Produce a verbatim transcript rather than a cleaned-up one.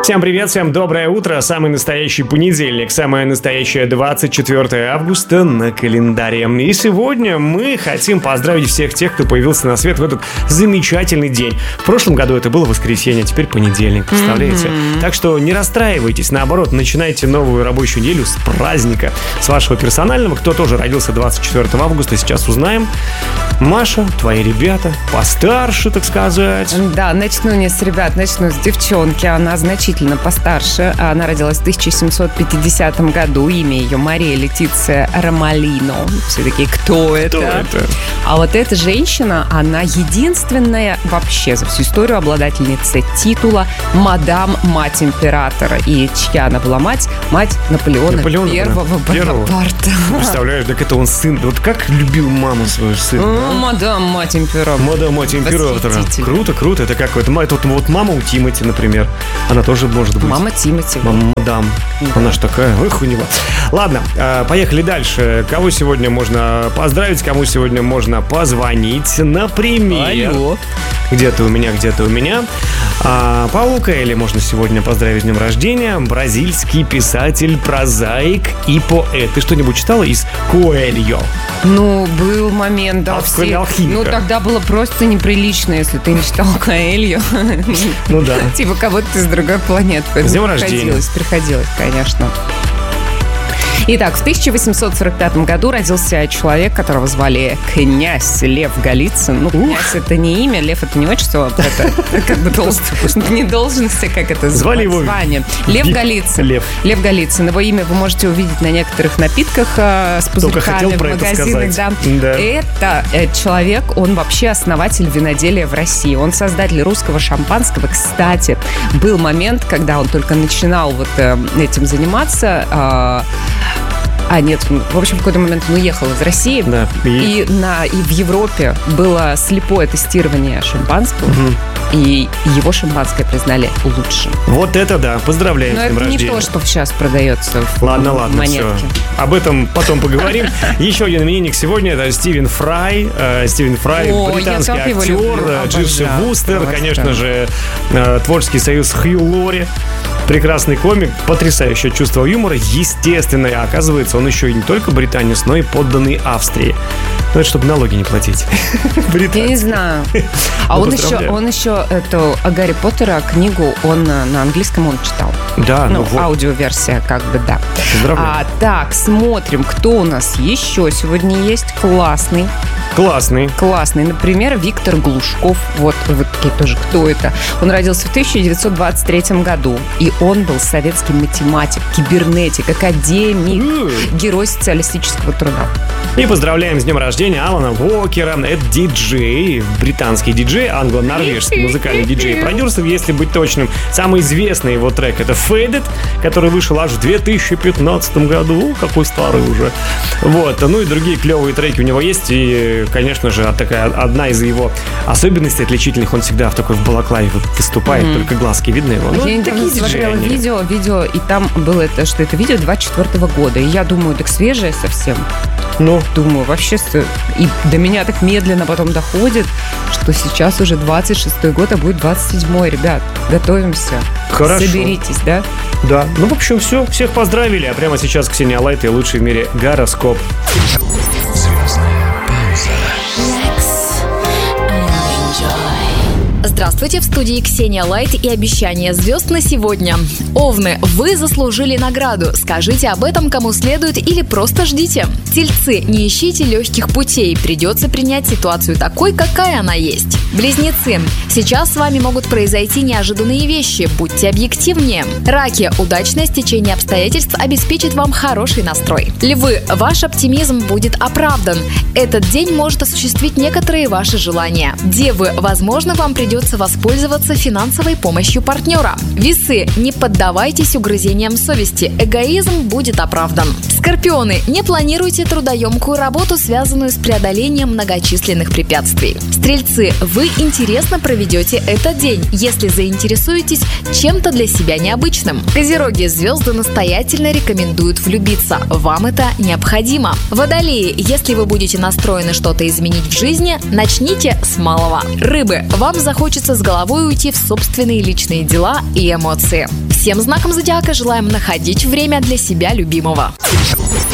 Всем привет, всем доброе утро. Самый настоящий понедельник, самое настоящее двадцать четвёртое августа на календаре. И сегодня мы хотим поздравить всех тех, кто появился на свет в этот замечательный день. В прошлом году это было воскресенье, а теперь понедельник, представляете? Mm-hmm. Так что не расстраивайтесь, наоборот, начинайте новую рабочую неделю с праздника, с вашего персонального. Кто тоже родился двадцать четвёртого августа, сейчас узнаем. Маша, твои ребята, постарше, так сказать. Да, начну не с ребят, начну с девчонки. Она значительно постарше. Она родилась в тысяча семьсот пятидесятом году. Имя ее Мария Летиция Ромалино. Все-таки кто это? Кто это? А вот эта женщина, она единственная вообще за всю историю обладательница титула «Мадам Мать Императора». И чья она была мать? Мать Наполеона, Наполеона Первого Бонапарта. Представляешь, так это он сын. Вот как любил маму свою сына. Мадам Мать Императора. Мадам Мать Императора. Круто, круто. Это как вот, вот, вот мама у Тимати, например. Она тоже может быть. Мама Тимати. Мама Мадам. Да. Она ж такая, эх, у него. Ладно, поехали дальше. Кого сегодня можно поздравить, кому сегодня можно позвонить. Например. Алло. Где-то у меня, где-то у меня. А, Пауло Коэльо можно сегодня поздравить с днем рождения. Бразильский писатель, прозаик и поэт. Ты что-нибудь читала из Коэльо? Ну, был момент, да. Все... Ну, тогда было просто неприлично, если ты не читал Коэльо. Ну да. Типа кого-то из другой планеты. С днем рождения. Приходилось, приходилось, конечно. Итак, в тысяча восемьсот сорок пятом году родился человек, которого звали князь Лев Голицын. Ну, князь — это не имя, Лев — это не отчество, это как бы не должность, как это звали его звание. Лев Голицын. Лев. Лев Голицын. Его имя вы можете увидеть на некоторых напитках с пузырьками в магазинах. Да. Да. Это человек, он вообще основатель виноделия в России. Он создатель русского шампанского. Кстати, был момент, когда он только начинал вот этим заниматься. А, нет, в общем, в какой-то момент он уехал из России, да, и... И, на, и в Европе было слепое тестирование шампанского, угу. И его шампанское признали лучшим. Вот это да, поздравляем. Но с днем это рождения. Не то, что сейчас продается в ладно, ладно, монетке. Все. Об этом потом поговорим. Еще один именинник сегодня — это Стивен Фрай. Стивен Фрай, О, британский актер, Дживси Вустер, конечно же, творческий союз Хью Лори. Прекрасный комик, потрясающее чувство юмора, естественно. Оказывается, он еще и не только британец, но и подданный Австрии. Ну, это чтобы налоги не платить. Я не знаю. А он еще, он еще эту Гарри Поттера книгу, он на английском он читал. Да, ну, ну аудиоверсия, как бы, да. А, так, смотрим, кто у нас еще сегодня есть классный. Классный. Классный. Например, Виктор Глушков. Вот, вот такие тоже, кто это? Он родился в тысяча девятьсот двадцать третьем году. И он был советский математик, кибернетик, академик, mm. герой социалистического труда. И поздравляем с днем рождения Алана Уокера. Это диджей, британский диджей, англо-норвежский музыкальный диджей и продюсер, если быть точным. Самый известный его трек — это Faded, который вышел аж в две тысячи пятнадцатом году. Какой старый уже. Вот. Ну и другие клевые треки у него есть. И, конечно же, такая одна из его особенностей отличительных, он всегда в такой в балаклаве выступает, mm-hmm. только глазки видны его. Ну, я такие смотрела видео, видео, и там было это, что это видео двадцать четвёртого года. И я думаю, так свежее совсем. Ну, думаю, вообще, и до меня так медленно потом доходит, что сейчас уже двадцать шестой год, а будет двадцать седьмой. Ребят, готовимся. Хорошо. Соберитесь, да? Да. Ну, в общем, все. Всех поздравили. А прямо сейчас Ксения Лайт и лучший в мире гороскоп. Звездная пауза. Здравствуйте, в студии Ксения Лайт и обещание звезд на сегодня. Овны, вы заслужили награду. Скажите об этом кому следует или просто ждите. Тельцы, не ищите легких путей. Придется принять ситуацию такой, какая она есть. Близнецы, сейчас с вами могут произойти неожиданные вещи. Будьте объективнее. Раки, удачное стечение обстоятельств обеспечит вам хороший настрой. Львы, ваш оптимизм будет оправдан. Этот день может осуществить некоторые ваши желания. Девы, возможно, вам придется воспользоваться финансовой помощью партнера. Весы, не поддавайтесь угрызениям совести. Эгоизм будет оправдан. Скорпионы, не планируйте трудоемкую работу, связанную с преодолением многочисленных препятствий. Стрельцы, вы интересно проведете этот день, если заинтересуетесь чем-то для себя необычным. Козероги, звезды настоятельно рекомендуют влюбиться. Вам это необходимо. Водолеи, если вы будете настроены что-то изменить в жизни, начните с малого. Рыбы, вам захочется с головой уйти в собственные личные дела и эмоции. В Всем знакам зодиака желаем находить время для себя любимого.